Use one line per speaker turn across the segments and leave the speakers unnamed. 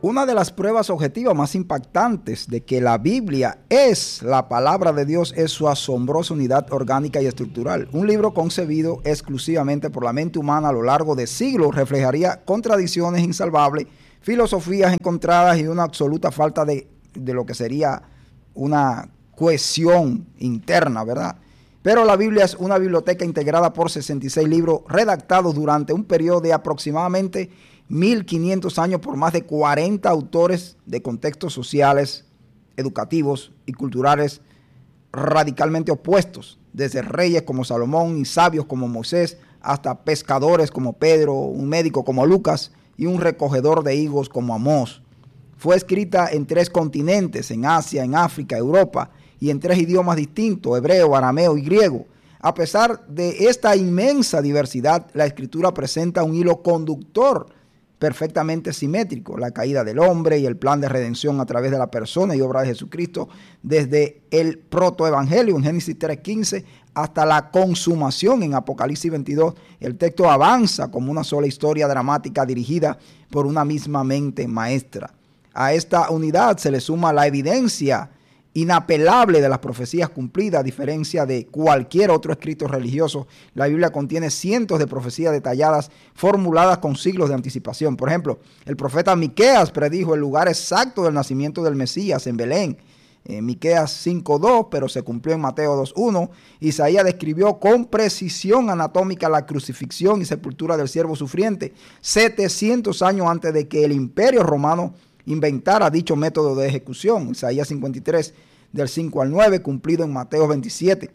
Una de las pruebas objetivas más impactantes de que la Biblia es la palabra de Dios es su asombrosa unidad orgánica y estructural. Un libro concebido exclusivamente por la mente humana a lo largo de siglos reflejaría contradicciones insalvables, filosofías encontradas y una absoluta falta de lo que sería una cohesión interna, ¿verdad? Pero la Biblia es una biblioteca integrada por 66 libros redactados durante un periodo de aproximadamente 1500 años por más de 40 autores de contextos sociales, educativos y culturales radicalmente opuestos, desde reyes como Salomón y sabios como Moisés, hasta pescadores como Pedro, un médico como Lucas y un recogedor de higos como Amós. Fue escrita en 3 continentes, en Asia, en África, Europa, y en 3 idiomas distintos, hebreo, arameo y griego. A pesar de esta inmensa diversidad, la escritura presenta un hilo conductor perfectamente simétrico: la caída del hombre y el plan de redención a través de la persona y obra de Jesucristo, desde el protoevangelio en Génesis 3:15 hasta la consumación en Apocalipsis 22. El texto avanza como una sola historia dramática dirigida por una misma mente maestra. A esta unidad se le suma la evidencia inapelable de las profecías cumplidas. A diferencia de cualquier otro escrito religioso, la Biblia contiene cientos de profecías detalladas formuladas con siglos de anticipación. Por ejemplo, el profeta Miqueas predijo el lugar exacto del nacimiento del Mesías en Belén, Miqueas 5:2, pero se cumplió en Mateo 2:1. Isaías describió con precisión anatómica la crucifixión y sepultura del siervo sufriente 700 años antes de que el imperio romano inventara dicho método de ejecución. Isaías 53 del 5 al 9, cumplido en Mateo 27.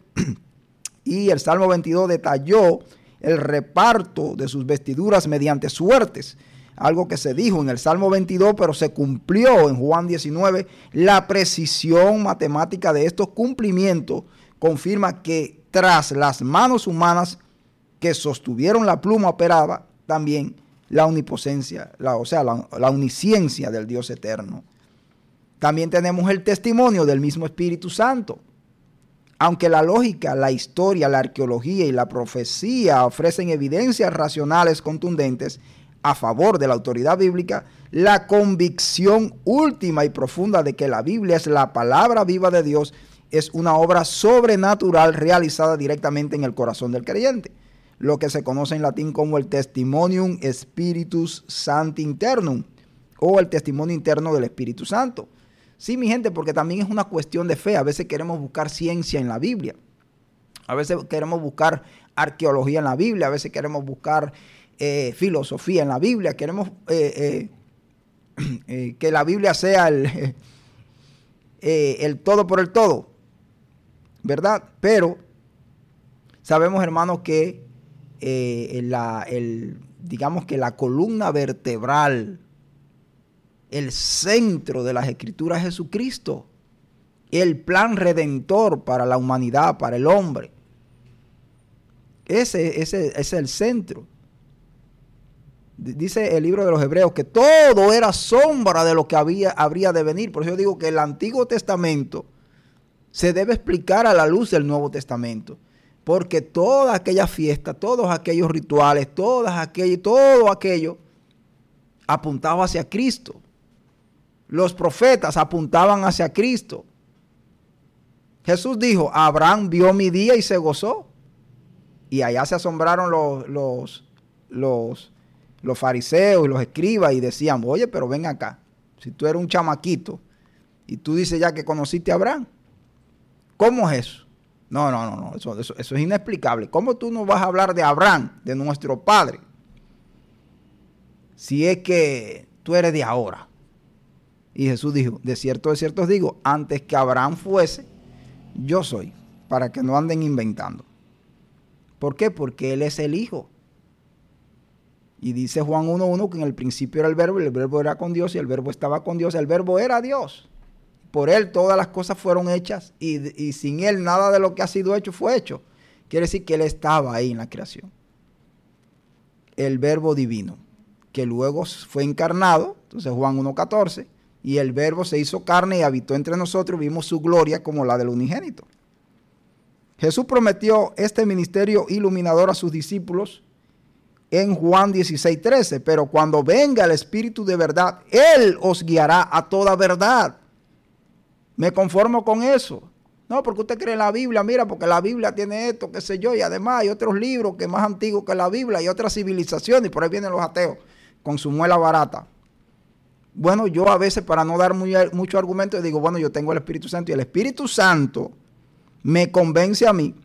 Y el Salmo 22 detalló el reparto de sus vestiduras mediante suertes, algo que se dijo en el Salmo 22, pero se cumplió en Juan 19. La precisión matemática de estos cumplimientos confirma que tras las manos humanas que sostuvieron la pluma operaba también la omnipotencia, la omnisciencia del Dios eterno. También tenemos el testimonio del mismo Espíritu Santo. Aunque la lógica, la historia, la arqueología y la profecía ofrecen evidencias racionales contundentes a favor de la autoridad bíblica, la convicción última y profunda de que la Biblia es la palabra viva de Dios es una obra sobrenatural realizada directamente en el corazón del creyente, lo que se conoce en latín como el Testimonium Spiritus Sancti Internum, o el testimonio interno del Espíritu Santo. Sí, mi gente, porque también es una cuestión de fe. A veces queremos buscar ciencia en la Biblia, a veces queremos buscar arqueología en la Biblia, a veces queremos buscar filosofía en la Biblia, queremos que la Biblia sea el todo por el todo, ¿verdad? Pero sabemos, hermanos, que digamos que la columna vertebral, el centro de las Escrituras es Jesucristo, el plan redentor para la humanidad, para el hombre. Ese es el centro. Dice el libro de los Hebreos que todo era sombra de lo que habría de venir. Por eso yo digo que el Antiguo Testamento se debe explicar a la luz del Nuevo Testamento. Porque toda aquella fiesta, todos aquellos rituales, todo aquello apuntaba hacia Cristo. Los profetas apuntaban hacia Cristo. Jesús dijo: Abraham vio mi día y se gozó. Y allá se asombraron los fariseos y los escribas y decían: oye, pero ven acá, si tú eres un chamaquito y tú dices ya que conociste a Abraham, ¿cómo es eso? No, eso es inexplicable. ¿Cómo tú no vas a hablar de Abraham, de nuestro padre, si es que tú eres de ahora? Y Jesús dijo: de cierto os digo, antes que Abraham fuese, yo soy, para que no anden inventando. ¿Por qué? Porque Él es el Hijo. Y dice Juan 1:1 que en el principio era el Verbo, y el Verbo era con Dios, y el Verbo estaba con Dios, el Verbo era Dios. Por Él todas las cosas fueron hechas, y sin Él nada de lo que ha sido hecho fue hecho. Quiere decir que Él estaba ahí en la creación. El Verbo divino, que luego fue encarnado, entonces Juan 1:14, y el Verbo se hizo carne y habitó entre nosotros, vimos su gloria como la del unigénito. Jesús prometió este ministerio iluminador a sus discípulos en Juan 16:13, pero cuando venga el Espíritu de verdad, Él os guiará a toda verdad. Me conformo con eso. No, porque usted cree en la Biblia, mira, porque la Biblia tiene esto, qué sé yo, y además hay otros libros que más antiguos que la Biblia y otras civilizaciones, y por ahí vienen los ateos con su muela barata. Bueno, yo a veces, para no dar mucho argumento, digo, bueno, yo tengo el Espíritu Santo, y el Espíritu Santo me convence a mí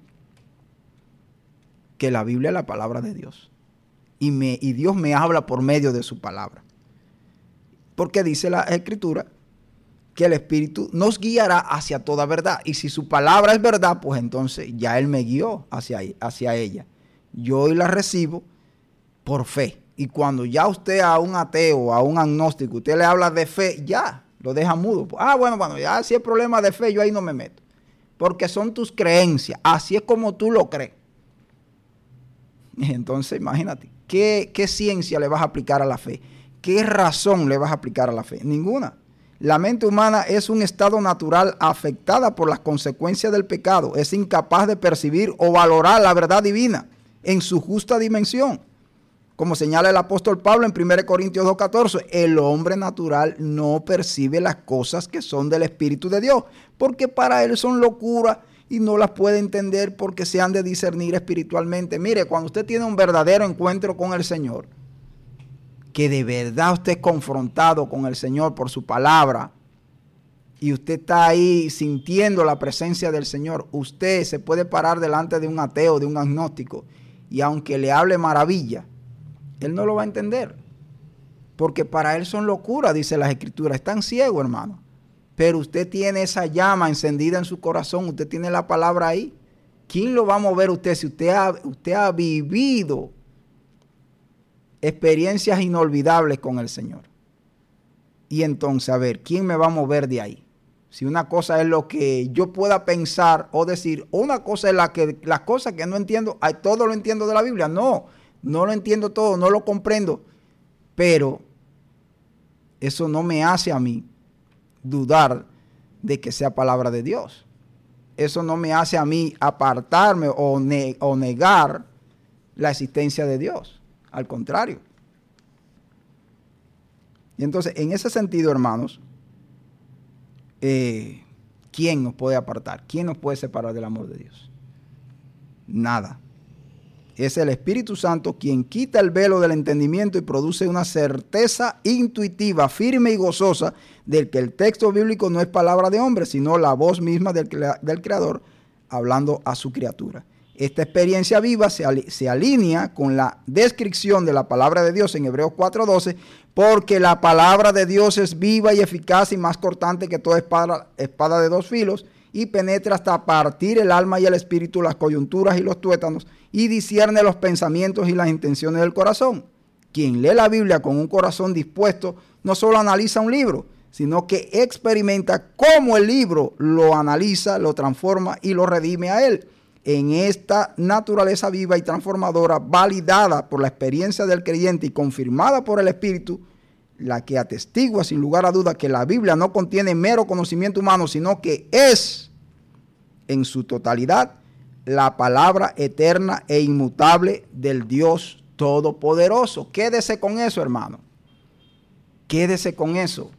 que la Biblia es la palabra de Dios. Y Dios me habla por medio de su palabra. Porque dice la Escritura que el Espíritu nos guiará hacia toda verdad. Y si su palabra es verdad, pues entonces ya Él me guió hacia ella. Yo hoy la recibo por fe. Y cuando ya usted a un ateo, a un agnóstico, usted le habla de fe, ya lo deja mudo. Bueno, ya si es problema de fe, yo ahí no me meto. Porque son tus creencias. Así es como tú lo crees. Entonces, imagínate, ¿qué ciencia le vas a aplicar a la fe? ¿Qué razón le vas a aplicar a la fe? Ninguna. La mente humana es un estado natural afectada por las consecuencias del pecado. Es incapaz de percibir o valorar la verdad divina en su justa dimensión. Como señala el apóstol Pablo en 1 Corintios 2:14, el hombre natural no percibe las cosas que son del Espíritu de Dios, porque para él son locura y no las puede entender porque se han de discernir espiritualmente. Mire, cuando usted tiene un verdadero encuentro con el Señor, que de verdad usted es confrontado con el Señor por su palabra, y usted está ahí sintiendo la presencia del Señor, usted se puede parar delante de un ateo, de un agnóstico, y aunque le hable maravilla, él no lo va a entender, porque para él son locuras, dice las Escrituras. Están ciegos, hermano. Pero usted tiene esa llama encendida en su corazón, usted tiene la palabra ahí. ¿Quién lo va a mover usted si usted ha vivido experiencias inolvidables con el Señor? Y entonces, a ver, ¿quién me va a mover de ahí? Si una cosa es lo que yo pueda pensar o decir, o una cosa es las cosas que no entiendo, todo lo entiendo de la Biblia. No lo entiendo todo, no lo comprendo. Pero eso no me hace a mí dudar de que sea palabra de Dios. Eso no me hace a mí apartarme o negar la existencia de Dios. Al contrario. Y entonces, en ese sentido, hermanos, ¿quién nos puede apartar? ¿Quién nos puede separar del amor de Dios? Nada. Es el Espíritu Santo quien quita el velo del entendimiento y produce una certeza intuitiva, firme y gozosa del que el texto bíblico no es palabra de hombre, sino la voz misma del Creador hablando a su criatura. Esta experiencia viva se alinea con la descripción de la palabra de Dios en Hebreos 4:12, porque la palabra de Dios es viva y eficaz y más cortante que toda espada de dos filos, y penetra hasta partir el alma y el espíritu, las coyunturas y los tuétanos, y discierne los pensamientos y las intenciones del corazón. Quien lee la Biblia con un corazón dispuesto, no solo analiza un libro, sino que experimenta cómo el libro lo analiza, lo transforma y lo redime a él. En esta naturaleza viva y transformadora, validada por la experiencia del creyente y confirmada por el Espíritu, la que atestigua sin lugar a duda que la Biblia no contiene mero conocimiento humano, sino que es en su totalidad la palabra eterna e inmutable del Dios Todopoderoso. Quédese con eso, hermano. Quédese con eso.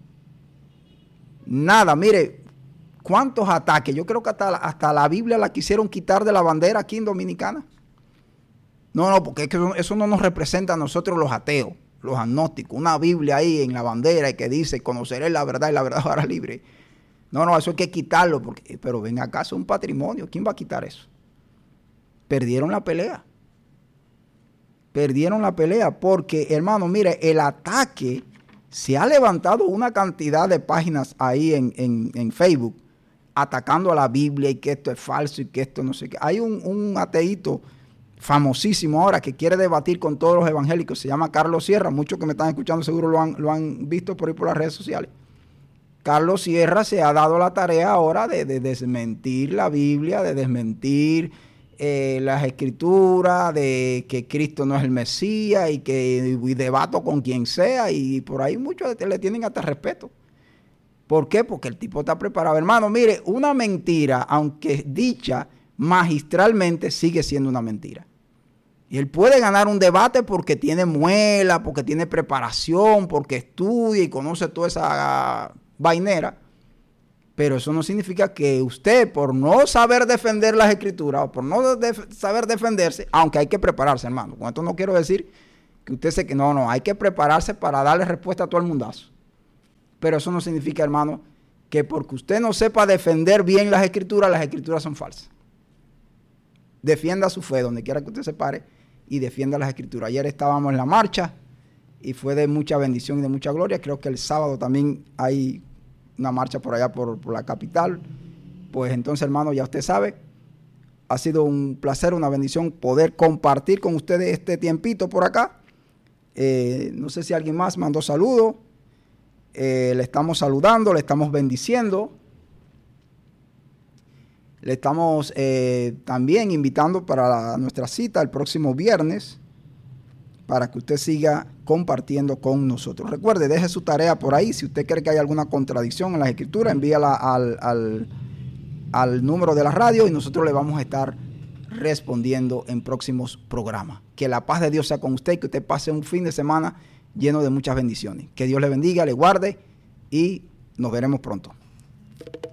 Nada, mire, cuántos ataques. Yo creo que hasta la Biblia la quisieron quitar de la bandera aquí en Dominicana. No, porque es que eso no nos representa a nosotros los ateos, los agnósticos. Una Biblia ahí en la bandera que dice, conoceré la verdad y la verdad os hará libre. No, eso hay que quitarlo, pero ven acá, es un patrimonio. ¿Quién va a quitar eso? Perdieron la pelea. Perdieron la pelea porque, hermano, mire, el ataque, se ha levantado una cantidad de páginas ahí en Facebook atacando a la Biblia y que esto es falso y que esto no sé qué. Hay un ateíto famosísimo ahora que quiere debatir con todos los evangélicos, se llama Carlos Sierra. Muchos que me están escuchando seguro lo han visto por ahí por las redes sociales. Carlos Sierra se ha dado la tarea ahora de desmentir la Biblia, de desmentir las Escrituras, de que Cristo no es el Mesías y debato con quien sea, y por ahí muchos le tienen hasta respeto. ¿Por qué? Porque el tipo está preparado. Hermano, mire, una mentira, aunque dicha magistralmente, sigue siendo una mentira. Y él puede ganar un debate porque tiene muela, porque tiene preparación, porque estudia y conoce toda esa vainera. Pero eso no significa que usted, por no saber defender las escrituras o por no saber defenderse, aunque hay que prepararse, hermano. Con esto no quiero decir que usted se que no, hay que prepararse para darle respuesta a todo el mundazo. Pero eso no significa, hermano, que porque usted no sepa defender bien las escrituras son falsas. Defienda su fe donde quiera que usted se pare y defienda las escrituras. Ayer estábamos en la marcha y fue de mucha bendición y de mucha gloria. Creo que el sábado también hay una marcha por allá por la capital. Pues entonces, hermano, ya usted sabe, ha sido un placer, una bendición poder compartir con ustedes este tiempito por acá. No sé si alguien más mandó saludos. Le estamos saludando, le estamos bendiciendo. Le estamos también invitando para nuestra cita el próximo viernes para que usted siga compartiendo con nosotros. Recuerde, deje su tarea por ahí. Si usted cree que hay alguna contradicción en las escrituras, envíala al número de la radio y nosotros le vamos a estar respondiendo en próximos programas. Que la paz de Dios sea con usted y que usted pase un fin de semana lleno de muchas bendiciones. Que Dios le bendiga, le guarde y nos veremos pronto.